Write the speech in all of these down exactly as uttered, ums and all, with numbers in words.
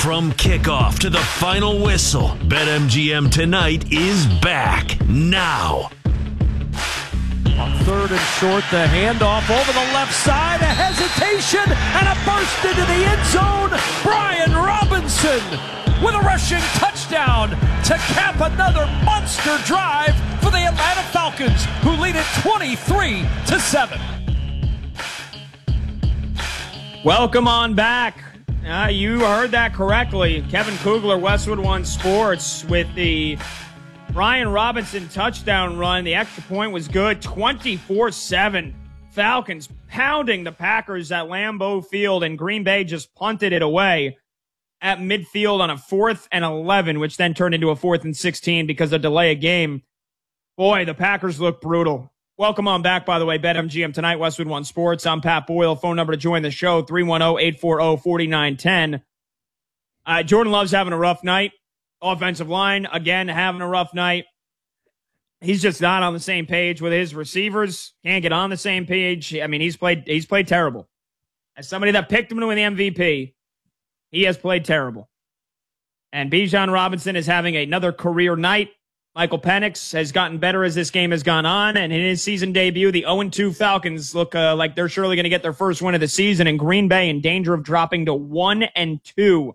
From kickoff to the final whistle, BetMGM Tonight is back now. On third and short, the handoff over the left side, a hesitation, and a burst into the end zone. Brian Robinson with a rushing touchdown to cap another monster drive for the Atlanta Falcons, who lead it twenty-three to seven. Welcome on back. Uh, you heard that correctly. Kevin Kugler, Westwood One Sports, with the Brian Robinson touchdown run. The extra point was good. twenty-four seven. Falcons pounding the Packers at Lambeau Field, and Green Bay just punted it away at midfield on a fourth and eleven, which then turned into a fourth and sixteen because of delay of game. Boy, the Packers look brutal. Welcome on back, by the way, BetMGM Tonight, Westwood One Sports. I'm Pat Boyle. Phone number to join the show, three one zero, eight four zero, four nine one zero. Uh, Jordan Love's having a rough night. Offensive line, again, having a rough night. He's just not on the same page with his receivers. Can't get on the same page. I mean, he's played he's played terrible. As somebody that picked him to win the M V P, he has played terrible. And Bijan Robinson is having another career night. Michael Penix has gotten better as this game has gone on, and in his season debut, the oh and two Falcons look uh, like they're surely going to get their first win of the season, and Green Bay in danger of dropping to one and two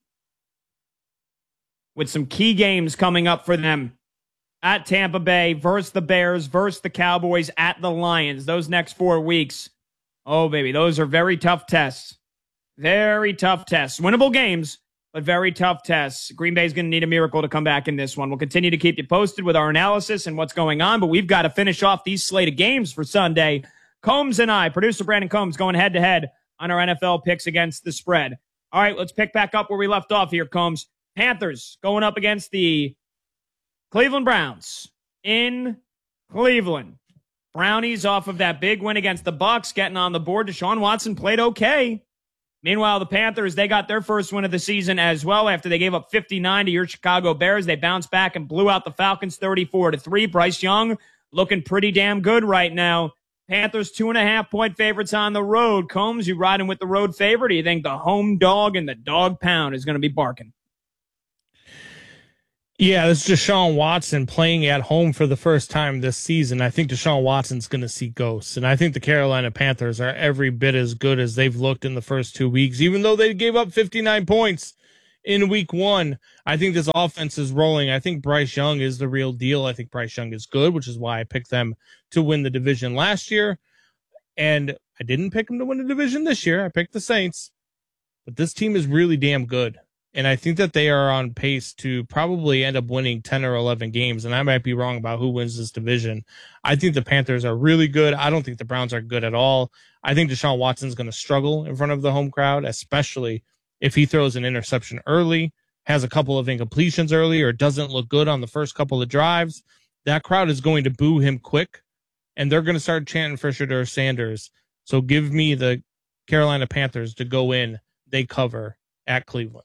with some key games coming up for them at Tampa Bay, versus the Bears, versus the Cowboys, at the Lions. Those next four weeks, oh, baby, those are very tough tests. Very tough tests. Winnable games, but very tough tests. Green Bay's going to need a miracle to come back in this one. We'll continue to keep you posted with our analysis and what's going on, but we've got to finish off these slate of games for Sunday. Combs and I, producer Brandon Combs, going head-to-head on our N F L picks against the spread. All right, let's pick back up where we left off here, Combs. Panthers going up against the Cleveland Browns in Cleveland. Brownies off of that big win against the Bucs, getting on the board. Deshaun Watson played okay. Meanwhile, the Panthers, they got their first win of the season as well after they gave up fifty-nine to your Chicago Bears. They bounced back and blew out the Falcons thirty-four to three. Bryce Young looking pretty damn good right now. Panthers two and a half point favorites on the road. Combs, you riding with the road favorite? Do you think the home dog and the dog pound is going to be barking? Yeah, this is Deshaun Watson playing at home for the first time this season. I think Deshaun Watson's going to see ghosts, and I think the Carolina Panthers are every bit as good as they've looked in the first two weeks, even though they gave up fifty-nine points in week one. I think this offense is rolling. I think Bryce Young is the real deal. I think Bryce Young is good, which is why I picked them to win the division last year, and I didn't pick them to win the division this year. I picked the Saints, but this team is really damn good. And I think that they are on pace to probably end up winning ten or eleven games. And I might be wrong about who wins this division. I think the Panthers are really good. I don't think the Browns are good at all. I think Deshaun Watson's going to struggle in front of the home crowd, especially if he throws an interception early, has a couple of incompletions early, or doesn't look good on the first couple of drives. That crowd is going to boo him quick, and they're going to start chanting for Shedeur Sanders. So give me the Carolina Panthers to go in. They cover at Cleveland.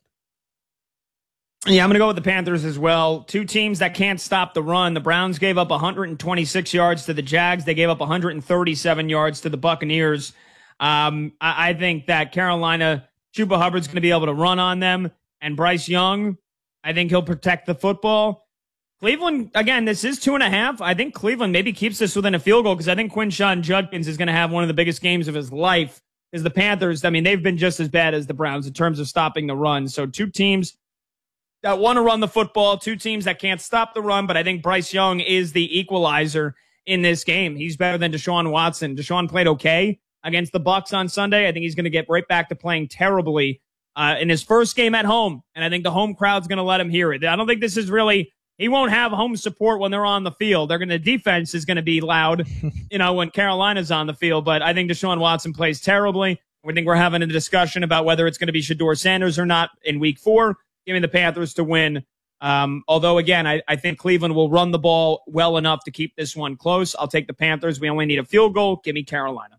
Yeah, I'm going to go with the Panthers as well. Two teams that can't stop the run. The Browns gave up one hundred twenty-six yards to the Jags. They gave up one hundred thirty-seven yards to the Buccaneers. Um, I, I think that Carolina, Chuba Hubbard's going to be able to run on them. And Bryce Young, I think he'll protect the football. Cleveland, again, this is two and a half. I think Cleveland maybe keeps this within a field goal because I think Quinshon Judkins is going to have one of the biggest games of his life. Because the Panthers, I mean, they've been just as bad as the Browns in terms of stopping the run. So two teams that want to run the football, two teams that can't stop the run, but I think Bryce Young is the equalizer in this game. He's better than Deshaun Watson. Deshaun played okay against the Bucs on Sunday. I think he's going to get right back to playing terribly uh, in his first game at home, and I think the home crowd's going to let him hear it. I don't think this is really – he won't have home support when they're on the field. They're going to – defense is going to be loud, you know, when Carolina's on the field, but I think Deshaun Watson plays terribly. I think we're having a discussion about whether it's going to be Shedeur Sanders or not in week four. Give me the Panthers to win. Um, although, again, I, I think Cleveland will run the ball well enough to keep this one close. I'll take the Panthers. We only need a field goal. Give me Carolina.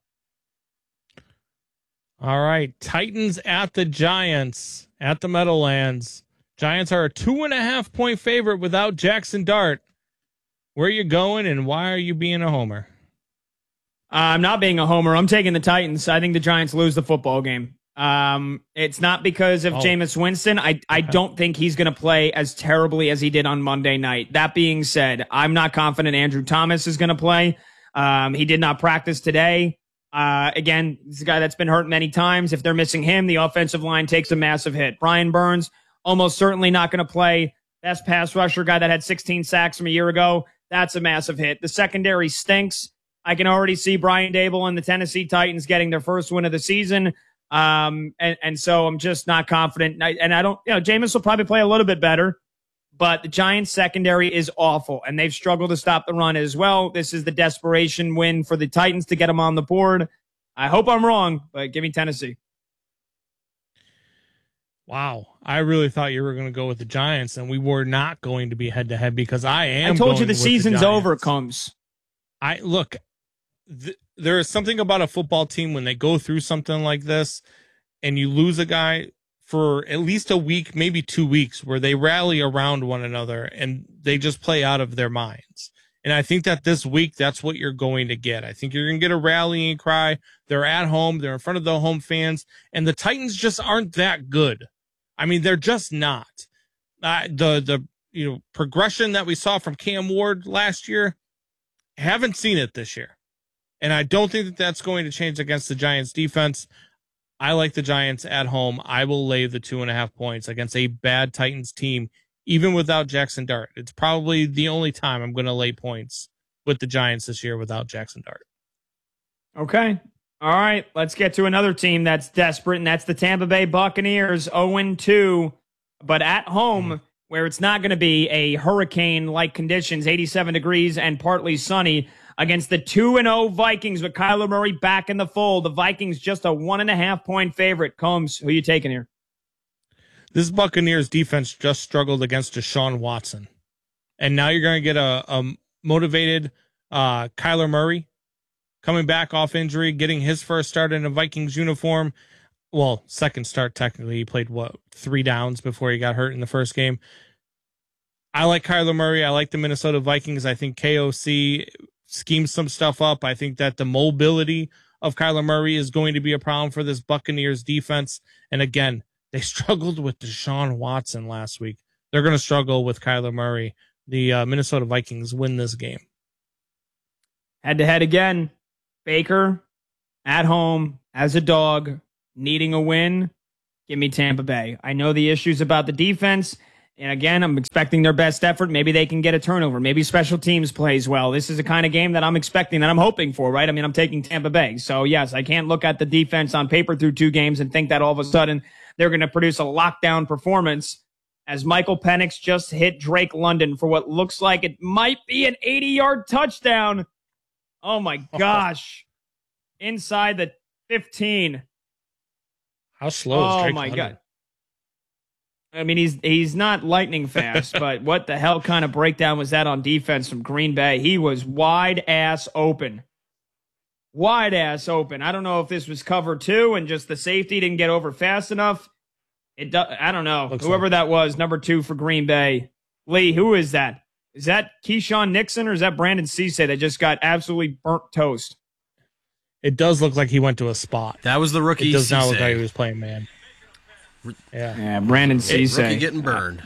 All right. Titans at the Giants at the Meadowlands. Giants are a two and a half point favorite without Jackson Dart. Where are you going and why are you being a homer? Uh, I'm not being a homer. I'm taking the Titans. I think the Giants lose the football game. Um, it's not because of Oh. Jameis Winston. I, I don't think he's going to play as terribly as he did on Monday night. That being said, I'm not confident Andrew Thomas is going to play. Um, he did not practice today. Uh, again, he's a guy that's been hurt many times. If they're missing him, the offensive line takes a massive hit. Brian Burns, almost certainly not going to play. Best pass rusher, guy that had sixteen sacks from a year ago. That's a massive hit. The secondary stinks. I can already see Brian Dable and the Tennessee Titans getting their first win of the season. Um, and, and so I'm just not confident. And I, and I don't, you know, Jameis will probably play a little bit better, but the Giants secondary is awful and they've struggled to stop the run as well. This is the desperation win for the Titans to get them on the board. I hope I'm wrong, but give me Tennessee. Wow. I really thought you were going to go with the Giants, and we were not going to be head to head because I am. I told going you the with season's the over, Giants. Combs. I look, th- there is something about a football team when they go through something like this and you lose a guy for at least a week, maybe two weeks, where they rally around one another and they just play out of their minds. And I think that this week, that's what you're going to get. I think you're going to get a rallying cry. They're at home. They're in front of the home fans. And the Titans just aren't that good. I mean, they're just not. Uh, the, the you know progression that we saw from Cam Ward last year, haven't seen it this year. And I don't think that that's going to change against the Giants defense. I like the Giants at home. I will lay the two and a half points against a bad Titans team, even without Jackson Dart. It's probably the only time I'm going to lay points with the Giants this year without Jackson Dart. Okay. All right. Let's get to another team that's desperate, and that's the Tampa Bay Buccaneers, oh and two, but at home, mm. where it's not going to be a hurricane-like conditions, eighty-seven degrees and partly sunny, against the two and oh Vikings with Kyler Murray back in the fold. The Vikings just a one and a half point favorite. Combs, who are you taking here? This Buccaneers defense just struggled against Deshaun Watson. And now you're going to get a, a motivated uh, Kyler Murray coming back off injury, getting his first start in a Vikings uniform. Well, second start technically. He played, what, three downs before he got hurt in the first game. I like Kyler Murray. I like the Minnesota Vikings. I think K O C schemes some stuff up. I think that the mobility of Kyler Murray is going to be a problem for this Buccaneers defense. And again, they struggled with Deshaun Watson last week. They're going to struggle with Kyler Murray. The uh, Minnesota Vikings win this game. Head to head again. Baker at home as a dog, needing a win. Give me Tampa Bay. I know the issues about the defense. And again, I'm expecting their best effort. Maybe they can get a turnover. Maybe special teams plays well. This is the kind of game that I'm expecting, that I'm hoping for, right? I mean, I'm taking Tampa Bay. So, yes, I can't look at the defense on paper through two games and think that all of a sudden they're going to produce a lockdown performance, as Michael Penix just hit Drake London for what looks like it might be an eighty-yard touchdown. Oh, my gosh. Inside the fifteen. How slow is Oh, Drake my London? God. I mean, he's he's not lightning fast, but what the hell kind of breakdown was that on defense from Green Bay? He was wide ass open. Wide ass open. I don't know if this was cover two and just the safety didn't get over fast enough. It do, I don't know. Looks Whoever like. that was, number two for Green Bay. Lee, who is that? Is that Keyshawn Nixon or is that Brandon Cisse that just got absolutely burnt toast? It does look like he went to a spot. That was the rookie. It does not Cisse. look like he was playing man. Yeah. Yeah, Brandon Cisse. Rookie getting burned.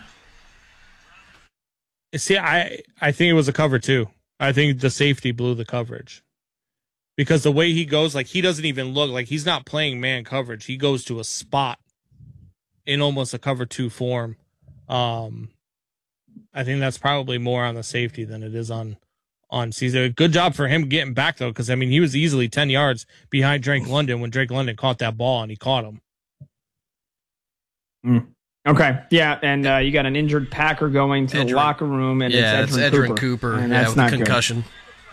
See, I, I think it was a cover too. I think the safety blew the coverage. Because the way he goes, like, he doesn't even look like he's not playing man coverage. He goes to a spot in almost a cover two form. Um, I think that's probably more on the safety than it is on on Caesar. Good job for him getting back, though, because, I mean, he was easily ten yards behind Drake London when Drake London caught that ball, and he caught him. Mm. Okay, yeah, and uh, you got an injured Packer going to Edgerrin. the locker room, and Yeah, it's it's Edgerrin Edgerrin Cooper. Cooper. And yeah, that's with not concussion.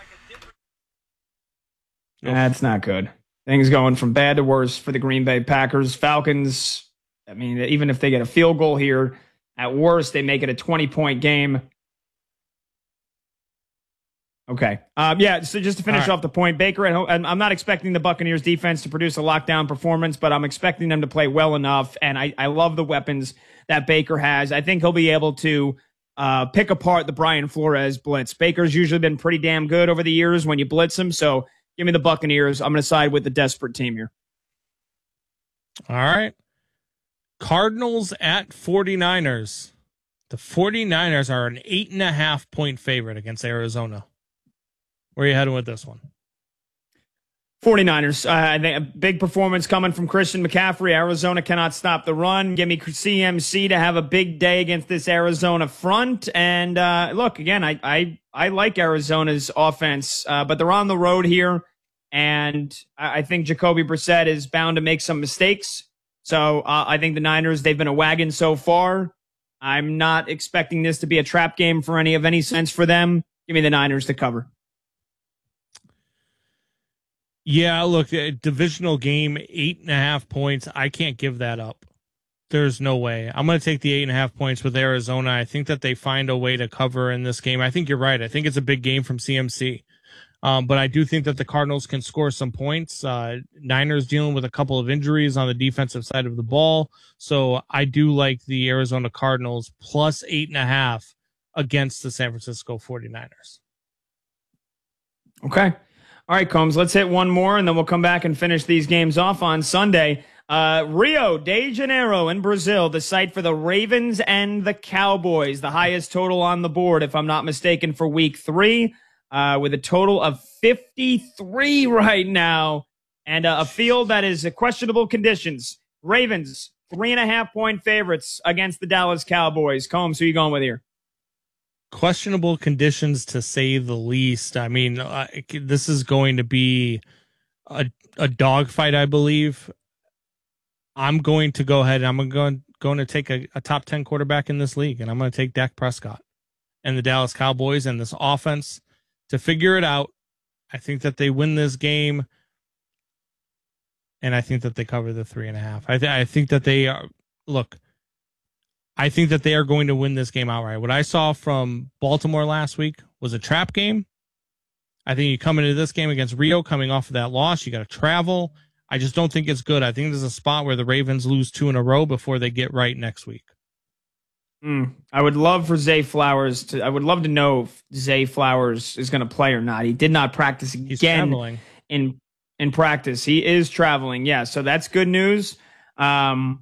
Good. That's not good. Things going from bad to worse for the Green Bay Packers. Falcons, I mean, even if they get a field goal here, at worst, they make it a twenty-point game. Okay. Um, yeah, so just to finish right. off the point, Baker at home, I'm I'm not expecting the Buccaneers defense to produce a lockdown performance, but I'm expecting them to play well enough, and I, I love the weapons that Baker has. I think he'll be able to uh, pick apart the Brian Flores blitz. Baker's usually been pretty damn good over the years when you blitz him, so give me the Buccaneers. I'm going to side with the desperate team here. All right. Cardinals at 49ers. The 49ers are an eight and a half point favorite against Arizona. Where are you heading with this one? 49ers. Uh, I think a big performance coming from Christian McCaffrey. Arizona cannot stop the run. Give me C M C to have a big day against this Arizona front. And uh, look, again, I, I I like Arizona's offense, uh, but they're on the road here, and I, I think Jacoby Brissett is bound to make some mistakes. So uh, I think the Niners, they've been a wagon so far. I'm not expecting this to be a trap game for any of any sense for them. Give me the Niners to cover. Yeah, look, a divisional game, eight and a half points. I can't give that up. There's no way. I'm going to take the eight and a half points with Arizona. I think that they find a way to cover in this game. I think you're right. I think it's a big game from C M C. Um, but I do think that the Cardinals can score some points. Uh, Niners dealing with a couple of injuries on the defensive side of the ball. So I do like the Arizona Cardinals plus eight and a half against the San Francisco 49ers. Okay. All right, Combs, let's hit one more, and then we'll come back and finish these games off on Sunday. Uh, Rio de Janeiro in Brazil, the site for the Ravens and the Cowboys, the highest total on the board, if I'm not mistaken, for week three, uh, with a total of fifty-three right now, and uh, a field that is questionable conditions. Ravens, three and a half point favorites against the Dallas Cowboys. Combs, who are you going with here? Questionable conditions, to say the least. I mean, uh, this is going to be a a dogfight, I believe. I'm going to go ahead and I'm going, going to take a, a top ten quarterback in this league, and I'm going to take Dak Prescott and the Dallas Cowboys and this offense to figure it out. I think that they win this game, and I think that they cover the three and a half. I, th- I think that they are, look, I think that they are going to win this game outright. What I saw from Baltimore last week was a trap game. I think you come into this game against Rio coming off of that loss. You got to travel. I just don't think it's good. I think there's a spot where the Ravens lose two in a row before they get right next week. Mm, I would love for Zay Flowers to, I would love to know if Zay Flowers is going to play or not. He did not practice again He's traveling. in in practice. He is traveling. Yeah, so that's good news. Um,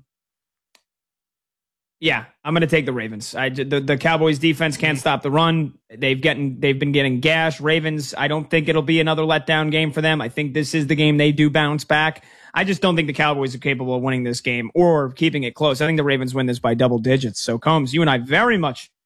Yeah, I'm going to take the Ravens. I, the, the Cowboys defense can't stop the run. They've getting they've been getting gashed. Ravens, I don't think it'll be another letdown game for them. I think this is the game they do bounce back. I just don't think the Cowboys are capable of winning this game or keeping it close. I think the Ravens win this by double digits. So, Combs, you and I very much